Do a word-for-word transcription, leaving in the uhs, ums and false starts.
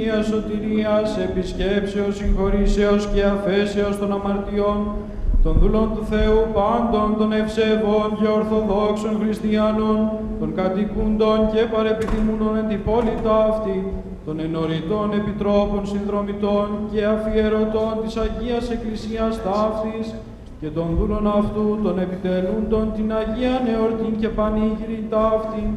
Αγίας σωτηρίας, επισκέψεως, συγχωρήσεως και αφέσεως των αμαρτιών, των δούλων του Θεού πάντων, των ευσεβών και ορθοδόξων χριστιανών, των κατοικούντων και παρεπιθυμούντων εν τη πόλη ταύτη, των ενωριτών επιτρόπων συνδρομητών και αφιερωτών της Αγίας Εκκλησίας ταύτης και των δούλων αυτού των επιτελούντων την Αγία Εορτήν και πανήγυρη ταύτη,